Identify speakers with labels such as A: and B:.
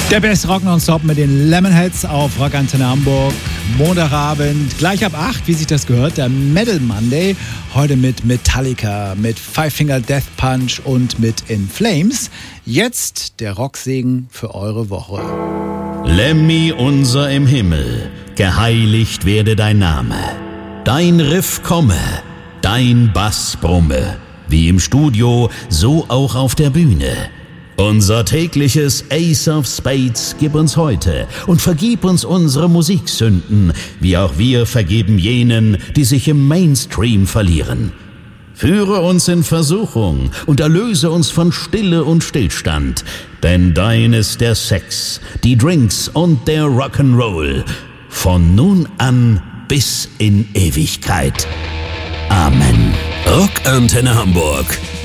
A: Der beste Rock nonstop mit den Lemonheads auf Rock Antenne Hamburg. Montagabend, gleich ab 8, wie sich das gehört, der Metal Monday. Heute mit Metallica, mit Five Finger Death Punch und mit In Flames. Jetzt der Rocksegen für eure Woche.
B: Lemmy unser im Himmel, geheiligt werde dein Name. Dein Riff komme, dein Bass brumme. Wie im Studio, so auch auf der Bühne. Unser tägliches Ace of Spades gib uns heute und vergib uns unsere Musiksünden, wie auch wir vergeben jenen, die sich im Mainstream verlieren. Führe uns in Versuchung und erlöse uns von Stille und Stillstand, denn dein ist der Sex, die Drinks und der Rock'n'Roll, von nun an bis in Ewigkeit. Amen.
C: Rock Antenne Hamburg.